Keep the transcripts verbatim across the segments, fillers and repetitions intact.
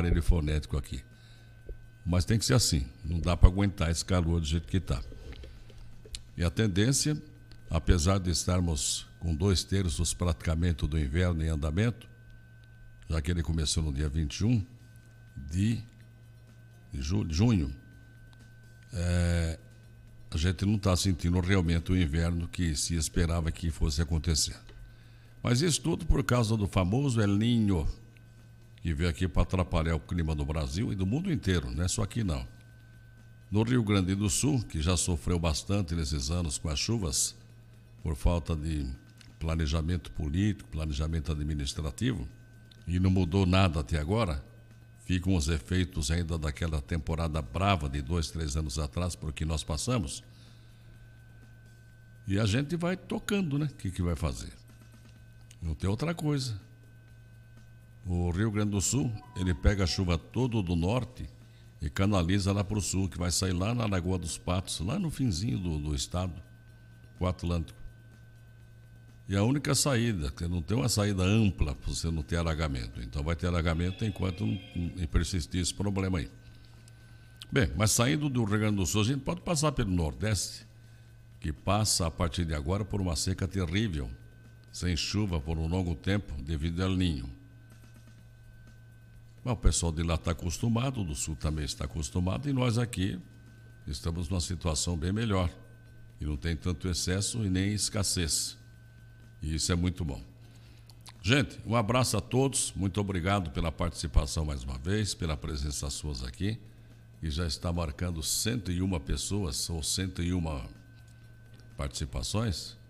aparelho fonético aqui. Mas tem que ser assim, não dá para aguentar esse calor do jeito que está. E a tendência, apesar de estarmos com dois terços praticamente do inverno em andamento, já que ele começou no dia vinte e um de junho, é, a gente não está sentindo realmente o inverno que se esperava que fosse acontecer. Mas isso tudo por causa do famoso El Niño, que veio aqui para atrapalhar o clima do Brasil e do mundo inteiro, não é só aqui não. No Rio Grande do Sul, que já sofreu bastante nesses anos com as chuvas, por falta de planejamento político, planejamento administrativo, e não mudou nada até agora, ficam os efeitos ainda daquela temporada brava de dois, três anos atrás, por que nós passamos. E a gente vai tocando, né? O que, que vai fazer? Não tem outra coisa. O Rio Grande do Sul, ele pega a chuva toda do norte e canaliza lá para o sul, que vai sair lá na Lagoa dos Patos, lá no finzinho do, do estado, o Atlântico. E a única saída, que não tem uma saída ampla para você não ter alagamento. Então vai ter alagamento enquanto não, não persistir esse problema aí. Bem, mas saindo do Rio Grande do Sul, a gente pode passar pelo Nordeste, que passa a partir de agora por uma seca terrível, sem chuva por um longo tempo, devido ao El Niño. Mas o pessoal de lá está acostumado, o do Sul também está acostumado, e nós aqui estamos numa situação bem melhor. E não tem tanto excesso e nem escassez. E isso é muito bom. Gente, um abraço a todos, muito obrigado pela participação mais uma vez, pela presença suas aqui, e já está marcando cento e uma pessoas, ou cento e uma participações.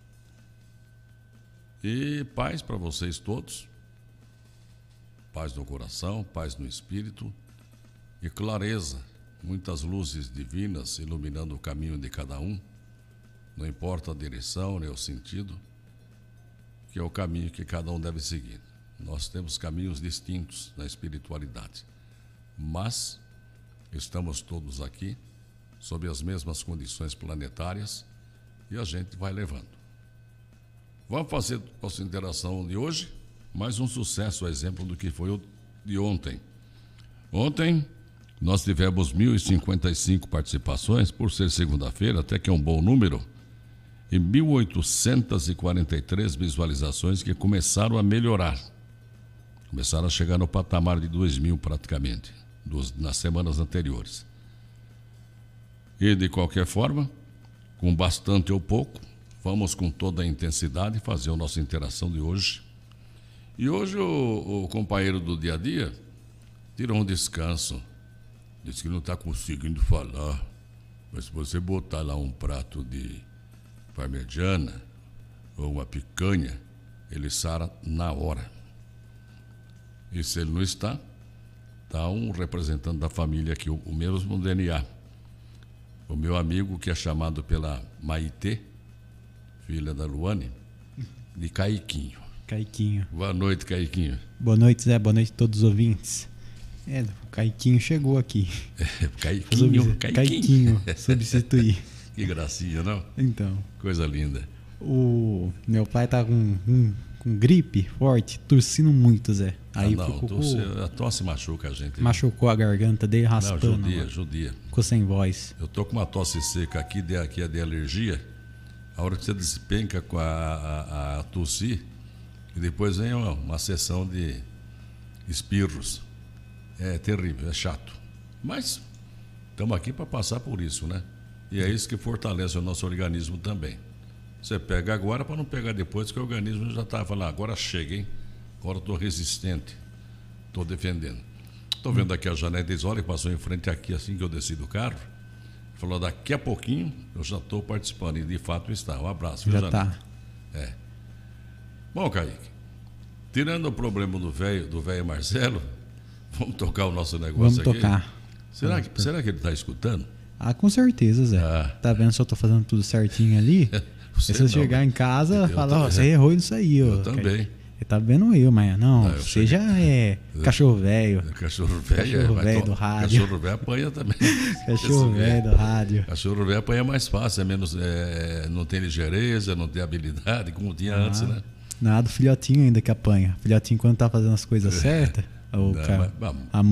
E paz para vocês todos, paz no coração, paz no espírito e clareza, muitas luzes divinas iluminando o caminho de cada um, não importa a direção nem o sentido, que é o caminho que cada um deve seguir. Nós temos caminhos distintos na espiritualidade, mas estamos todos aqui sob as mesmas condições planetárias e a gente vai levando. Vamos fazer nossa interação de hoje, mais um sucesso, a exemplo do que foi o de ontem. Ontem nós tivemos mil e cinquenta e cinco participações, por ser segunda-feira, até que é um bom número, e mil oitocentas e quarenta e três visualizações que começaram a melhorar. Começaram a chegar no patamar de dois mil praticamente, dos, nas semanas anteriores. E de qualquer forma, com bastante ou pouco, vamos com toda a intensidade fazer a nossa interação de hoje. E hoje o, o companheiro do dia a dia tirou um descanso. Disse que não está conseguindo falar. Mas se você botar lá um prato de parmegiana ou uma picanha, ele sara na hora. E se ele não está, está um representante da família aqui, o, o mesmo D N A. O meu amigo, que é chamado pela Maitê, filha da Luane, de Caiquinho. Caiquinho. Boa noite, Caiquinho. Boa noite, Zé. Boa noite a todos os ouvintes. É, o Caiquinho chegou aqui. É, Caiquinho, Subs... Caiquinho. Caiquinho, substituir. Que gracinha, não? Então. Coisa linda. O meu pai tá com, com, com gripe forte, tossindo muito, Zé. Aí ah, não, ficou, tosse, a tosse machuca a gente. Machucou a garganta dele, raspando. Não, judia, judia. Ficou sem voz. Eu tô com uma tosse seca aqui, de, aqui é de alergia. A hora que você despenca com a, a, a tossir, e depois vem uma, uma sessão de espirros. É terrível, é chato. Mas estamos aqui para passar por isso, né? E é isso que fortalece o nosso organismo também. Você pega agora para não pegar depois, que o organismo já está falando, agora chega, hein? Agora estou resistente, estou defendendo. Estou vendo aqui a Janete Desola, que passou em frente aqui assim que eu desci do carro. Falou, daqui a pouquinho eu já estou participando, e de fato está. Um abraço, viu, já Janete? Tá. É. Bom, Kaique, tirando o problema do velho do velho Marcelo, vamos tocar o nosso negócio vamos aqui? Vamos tocar. Será que, será que ele está escutando? Ah, com certeza, Zé. Ah. Tá vendo se eu tô fazendo tudo certinho ali? Se você chegar em casa, fala, ó, oh, você errou isso aí, ó. Eu também. Ele tá vendo eu, mas não, não você cheguei... já é cachorro velho. Cachorro velho, cachorro velho to... do rádio. Cachorro velho apanha também. Cachorro velho do rádio. Cachorro velho apanha mais fácil, é menos, é, não tem ligeireza, não tem habilidade, como tinha ah, antes, né? Nada, do filhotinho ainda que apanha. Filhotinho, quando tá fazendo as coisas certas, o não, cara, mas, a